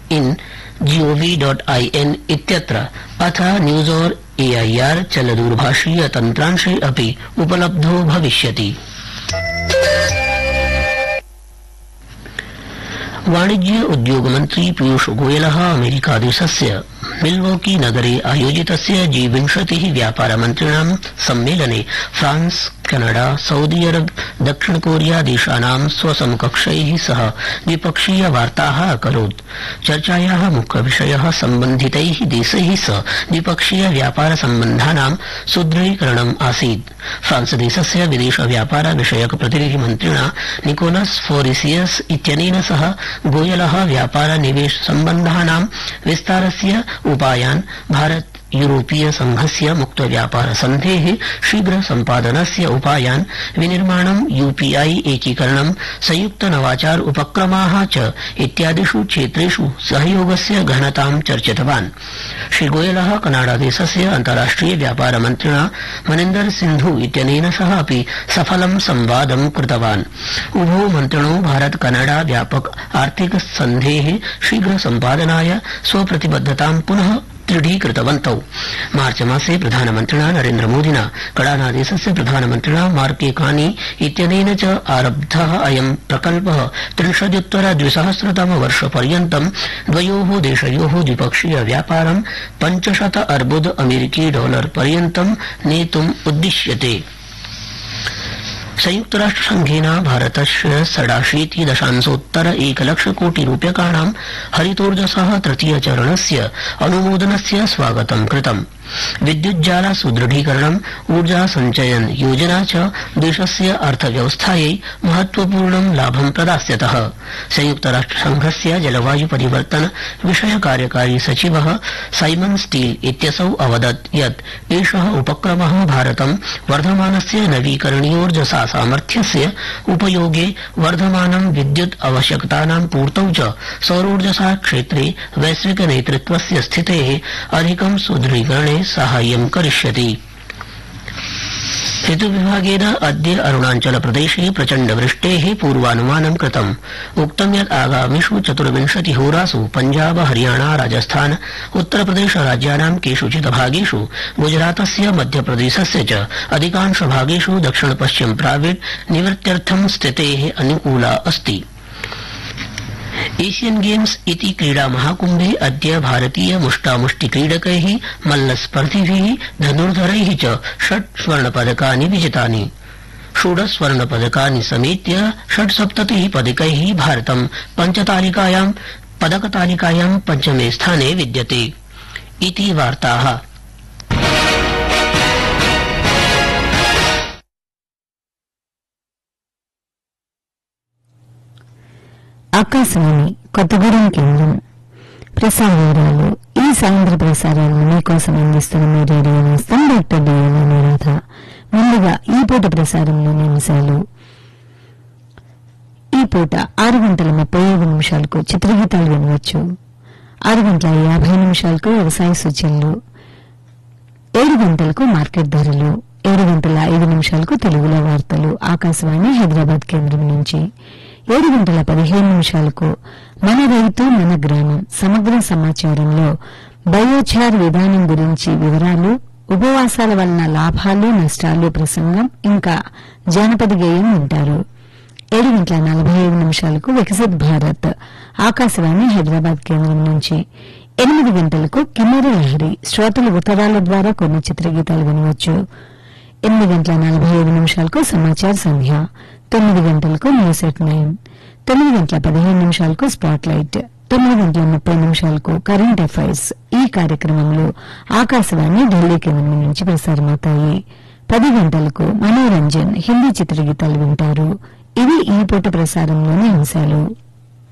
in gov.in इत्यत्र अथ news और AIR चलदूरभाषीय तन्त्रांशे अपि उपलब्धो भविष्यति। वाणिज्य उद्योग मंत्री पीयूष गोयलः अमेरिकादेशस्य मिल्वॉकी नगरे आयोजितस्य G20 व्यापारमन्त्रिणां सम्मेलने फ्रांस, कनाडा, सऊदी अरब, दक्षिण कोरिया देशानां स्वसमकक्षैः सह द्विपक्षीय वार्ताः अकरोत्। चर्चायाः मुख्यविषयः सम्बन्धितैः देशैः सह द्विपक्षीय व्यापार सम्बन्धानां सुदृढीकरणम् आसीत्। फ्रांस देशस्य विदेश व्यापार विषयक प्रतिनिधिमन्त्रिणा निकोलस फोरिसियस इत्यनेन सह गोयलः व्यापार निवेश सम्बन्धानां विस्तारस्य उपायान्, भारत यूरोपीय संघस्य मुक्त व्यापार सन्धेः शीघ्र सम्पादनस्य उपायान्, विनिर्माणं, UPI एकीकरणं, संयुक्त नवाचार उपक्रमाः च इत्यादिषु क्षेत्रेषु सहयोगस्य घनतां चर्चितवान्। श्रीगोयलः कनाडादेशस्य अन्ताराष्ट्रिय व्यापार मन्त्रिणा मनिन्दर सिन्धु इत्यनेन सह अपि सफलं संवादं कृतवान्। उभौ मन्त्रिणौ भारत कनाडा व्यापक आर्थिक सन्धेः शीघ्र सम्पादनाय स्वप्रतिबद्धतां पुनः दृढीकृतवन्तौ। मार्च मासे प्रधानमन्त्रिणा नरेन्द्र मोदिना कनाडादेशस्य प्रधानमन्त्रिणा मार्क कार्नी इत्यनेन च आरब्धः अयं प्रकल्पः 30-द्विसहस्रतम वर्षपर्यन्तं द्वयोः देशयोः द्विपक्षीय व्यापारं 500 अर्बुद अमेरिकी डॉलर पर्यन्तं नेतुम् उद्दिश्यते। संयुक्तराष्ट्रसंघेन भारतस्य 87.1 हरितोर्जसः तृतीय चरणस्य अनुमोदनस्य स्वागतं कृतम्। विद्युज्जाल सुदृढीकरणं, ऊर्जा संचयन योजना च देशस्य अर्थव्यवस्थायै महत्वपूर्णं लाभं प्रदास्यतः। संयुक्तराष्ट्रसंघस्य जलवायु परिवर्तन विषय कार्यकारी सचिवः साइमन स्टील इत्यसौ अवदत् यत् एषः उपक्रमः भारतं वर्धमानस्य नवीकरणीयोर्जसा सामर्थ्यस्य उपयोगे, वर्धमानं विद्युत् आवश्यकतानां पूर्तौ च सौरोर्जसा क्षेत्रे वैश्विक नेतृत्वस्य स्थितेः अधिकं सुदृढीकरणे साहाय्यं करिष्यति। ऋतुविभागेन अद्य अरुणाचल प्रदेशे प्रचण्ड वृष्टेः पूर्वानुमानं कृतम्। उक्तं यत् आगामिषु 24 होरासु पञ्जाब, हरियाणा, राजस्थान, उत्तरप्रदेश राज्यानां केषुचित् भागेषु, गुजरातस्य मध्यप्रदेशस्य च अधिकांश भागेषु दक्षिण पश्चिम प्राविड् निवृत्त्यर्थं स्थितेः अनुकूला अस्ति। एशियन गेम्स इति क्रीडा महाकुम्भे अद्य भारतीय मुष्टामुष्टि क्रीडकैः, मल्लस्पर्धिभिः, धनुर्धरैः च 6 स्वर्णपदकानि विजितानि। 16 स्वर्णपदकानि समेत्य 76 पदकैः भारतं पदकतालिकायां पञ्चमे स्थाने विद्यते। इति वार्ताः। ఆకాశవాణి కొత్తగూడెం కేంద్రం ప్రసార వివరాలు. ఈ సాయంత్ర ప్రసారాలను మీకోసం అందిస్తున్న మీ రేడియో నేస్తం డాక్టర్ డిఎన్ అనురాధ. ముందుగా ఈ పూట ప్రసారంలోని అంశాలు. ఈ పూట 6:35 చిత్రగీతాలు వినవచ్చు. 6:50 వ్యవసాయ సూచనలు, 7 మార్కెట్ ధరలు, 7:05 తెలుగులో వార్తలు ఆకాశవాణి హైదరాబాద్ కేంద్రం నుంచి. 7:15 మన రైతు మన గ్రామం సమగ్ర సమాచారంలో బయోచార్ విధానం గురించి వివరాలు, ఉపవాసాల వలన లాభాలు నష్టాలు ప్రసంగం, ఇంకా జానపద గేయం వింటారు. 7:45 వికసిత్ భారత్ ఆకాశవాణి హైదరాబాద్ కేంద్రం నుంచి. 8 గంటలకు కిన్నెర లహరి శ్రోతల ఉత్తరాల ద్వారా కొన్ని చిత్రగీతాలు వినవచ్చు. 8:45 సమాచార సంధ్య, 9 గంటలకు news at 9, 9:15 spot light, 9:30 current affairs. ఈ కార్యక్రమంలో ఆకాశవాణి ఢిల్లీ కేంద్రం నుంచి ప్రసారమవుతాయి. 10 గంటలకు మనోరంజన్ హిందీ చిత్రగీతాలు వింటారు. ఇవి ఈ పూట ప్రసారంలోని అంశాలు.